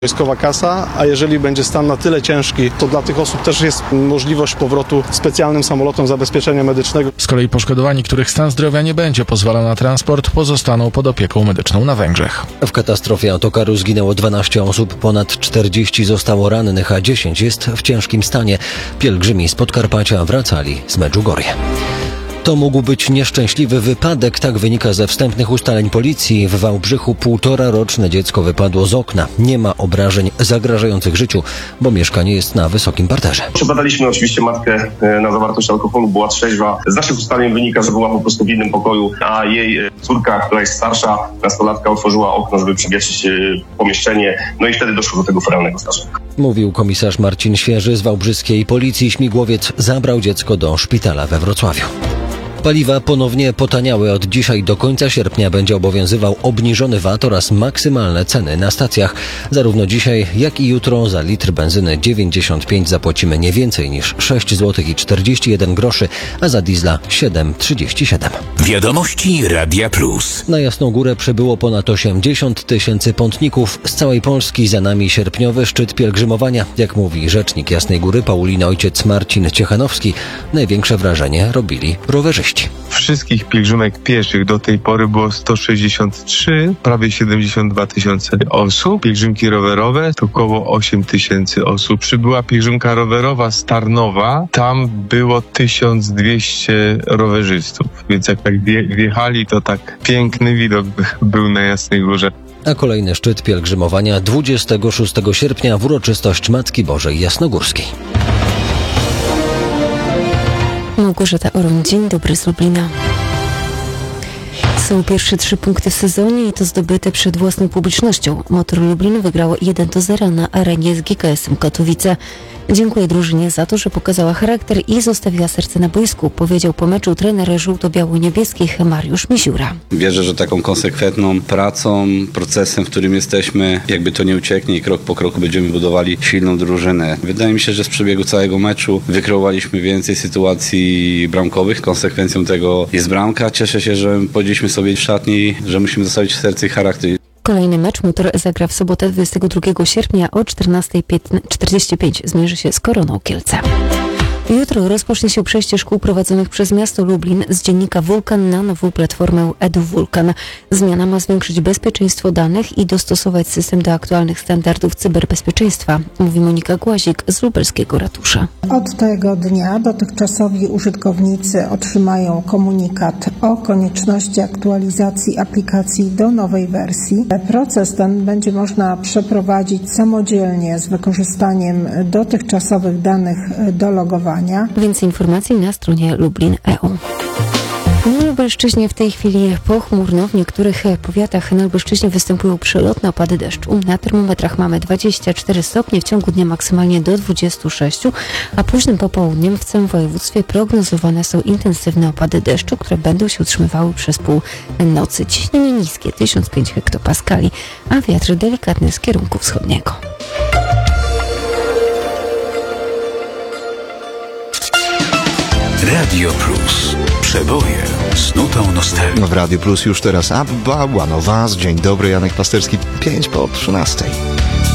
wojskowa kasa, a jeżeli będzie stan na tyle ciężki, to dla tych osób też jest możliwość powrotu specjalnym samolotem zabezpieczenia medycznego. Z kolei poszkodowani, których stan zdrowia nie będzie pozwalał na transport, pozostaną pod opieką medyczną na Węgrzech. W katastrofie autokaru zginęło 12 osób, ponad 40 zostało rannych, a 10 jest w ciężkim stanie. Pielgrzymi z Podkarpacia wracali z Medjugorje. To mógł być nieszczęśliwy wypadek, tak wynika ze wstępnych ustaleń policji. W Wałbrzychu 1,5-roczne dziecko wypadło z okna. Nie ma obrażeń zagrażających życiu, bo mieszkanie jest na wysokim parterze. Przebadaliśmy oczywiście matkę na zawartość alkoholu, była trzeźwa. Z naszych ustaleń wynika, że była po prostu w innym pokoju, a jej córka, która jest starsza, nastolatka, otworzyła okno, żeby przewietrzyć pomieszczenie, no i wtedy doszło do tego feralnego zdarzenia. Mówił komisarz Marcin Świeży z wałbrzyskiej policji. Śmigłowiec zabrał dziecko do szpitala we Wrocławiu. Paliwa ponownie potaniały. Od dzisiaj do końca sierpnia będzie obowiązywał obniżony VAT oraz maksymalne ceny na stacjach. Zarówno dzisiaj, jak i jutro za litr benzyny 95 zapłacimy nie więcej niż 6,41 zł, a za diesla 7,37. Wiadomości Radia Plus. Na Jasną Górę przybyło ponad 80 000 pątników z całej Polski. Za nami sierpniowy szczyt pielgrzymowania. Jak mówi rzecznik Jasnej Góry Pauliny ojciec Marcin Ciechanowski, największe wrażenie robili rowerzyści. Wszystkich pielgrzymek pieszych do tej pory było 163, prawie 72 000 osób. Pielgrzymki rowerowe to około 8 000 osób. Przybyła pielgrzymka rowerowa z Tarnowa, tam było 1200 rowerzystów. Więc jak tak wjechali, to tak piękny widok był na Jasnej Górze. A kolejny szczyt pielgrzymowania 26 sierpnia w uroczystość Matki Bożej Jasnogórskiej. Małgorzata Oron, dzień dobry z Lublina. Są pierwsze 3 punkty w sezonie i to zdobyte przed własną publicznością. Motor Lublin wygrało 1-0 na arenie z GKS-em Katowice. Dziękuję drużynie za to, że pokazała charakter i zostawiła serce na boisku, powiedział po meczu trener żółto-biało-niebieskich Mariusz Misiura. Wierzę, że taką konsekwentną pracą, procesem, w którym jesteśmy, jakby to nie ucieknie i krok po kroku będziemy budowali silną drużynę. Wydaje mi się, że z przebiegu całego meczu wykreowaliśmy więcej sytuacji bramkowych. Konsekwencją tego jest bramka. Cieszę się, że powiedzieliśmy sobie w szatni, że musimy zostawić serce i charakter. Kolejny mecz Motor zagra w sobotę 22 sierpnia o 14:45. Zmierzy się z Koroną Kielce. Jutro rozpocznie się przejście szkół prowadzonych przez miasto Lublin z dziennika Wulkan na nową platformę EduWulkan. Zmiana ma zwiększyć bezpieczeństwo danych i dostosować system do aktualnych standardów cyberbezpieczeństwa, mówi Monika Głazik z lubelskiego ratusza. Od tego dnia dotychczasowi użytkownicy otrzymają komunikat o konieczności aktualizacji aplikacji do nowej wersji. Proces ten będzie można przeprowadzić samodzielnie z wykorzystaniem dotychczasowych danych do logowania. Więcej informacji na stronie Lublin.eu. Na Lubelszczyźnie w tej chwili pochmurno. W niektórych powiatach na Lubelszczyźnie występują przelotne opady deszczu. Na termometrach mamy 24 stopnie, w ciągu dnia maksymalnie do 26, a późnym popołudniem w całym województwie prognozowane są intensywne opady deszczu, które będą się utrzymywały przez pół nocy. Ciśnienie niskie 1005 hektopaskali, a wiatr delikatny z kierunku wschodniego. Radio Plus. Przeboje z nutą nostalgii. W Radio Plus już teraz Abba One of Us. Dzień dobry, Janek Pasterski, 5 po 13.